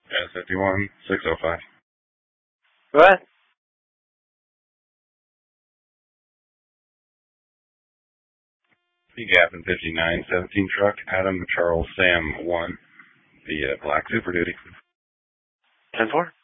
Yeah, 51, 605. Go ahead. The Gavin 5917 truck, Adam Charles Sam 1, the black Super Duty. 10-4.